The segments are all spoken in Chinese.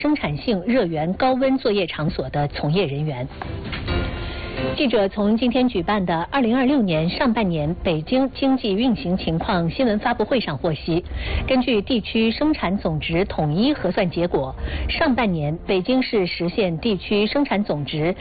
生产性热源高温作业场所的从业人员。记者从今天举办的2026年上半年北京经济运行情况新闻发布会上获悉，根据地区生产总值统一核算结果，上半年北京市实现地区生产总值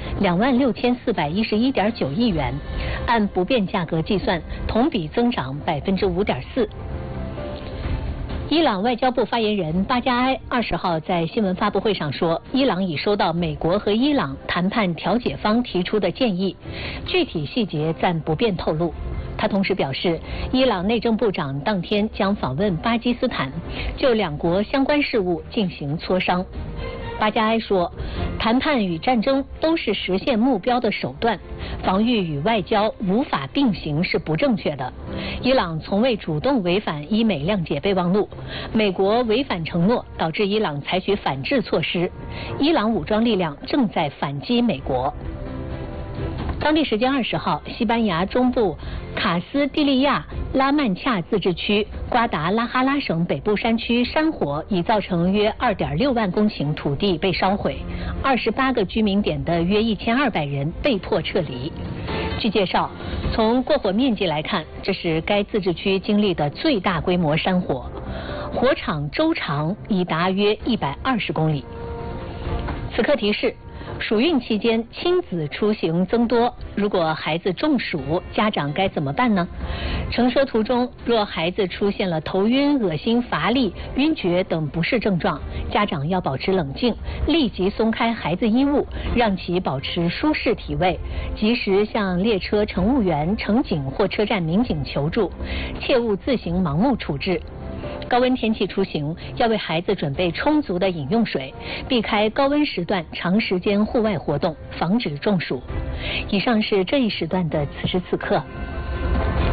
26411.9亿元，按不变价格计算，同比增长5.4%。伊朗外交部发言人巴加埃20号在新闻发布会上说，伊朗已收到美国和伊朗谈判调解方提出的建议，具体细节暂不便透露。他同时表示，伊朗内政部长当天将访问巴基斯坦，就两国相关事务进行磋商。巴加埃说，谈判与战争都是实现目标的手段，防御与外交无法并行是不正确的。伊朗从未主动违反伊美谅解备忘录，美国违反承诺导致伊朗采取反制措施，伊朗武装力量正在反击美国。当地时间20号，西班牙中部卡斯蒂利亚拉曼恰自治区瓜达拉哈拉省北部山区山火已造成约2.6万公顷土地被烧毁，28个居民点的约1200人被迫撤离。据介绍，从过火面积来看，这是该自治区经历的最大规模山火，火场周长已达约120公里。此刻提示，暑运期间亲子出行增多，如果孩子中暑，家长该怎么办呢？乘车途中，若孩子出现了头晕、恶心、乏力、晕厥等不适症状，家长要保持冷静，立即松开孩子衣物，让其保持舒适体位，及时向列车乘务员、乘警或车站民警求助，切勿自行盲目处置。高温天气出行要为孩子准备充足的饮用水，避开高温时段长时间户外活动，防止中暑。以上是这一时段的此时此刻。